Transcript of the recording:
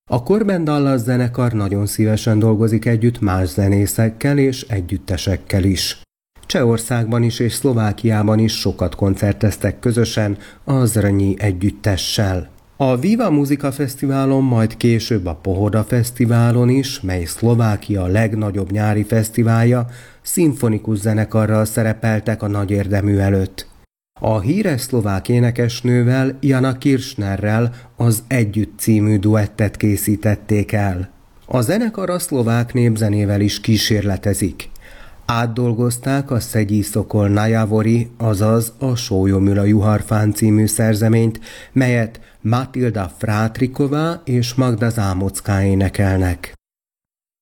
A Korben Dallas zenekar nagyon szívesen dolgozik együtt más zenészekkel és együttesekkel is. Csehországban is és Szlovákiában is sokat koncerteztek közösen a Zrnyi együttessel. A Viva Muzika Fesztiválon, majd később a Pohoda Fesztiválon is, mely Szlovákia legnagyobb nyári fesztiválja, szimfonikus zenekarral szerepeltek a nagy érdemű előtt. A híres szlovák énekesnővel, Jana Kirchnerrel az Együtt című duettet készítették el. A zenekar a szlovák népzenével is kísérletezik. Átdolgozták a Szegyi Szokol Najavori, azaz a Sólyomüla Juharfán című szerzeményt, melyet Matilda Frátriková és Magda Zámocká énekelnek.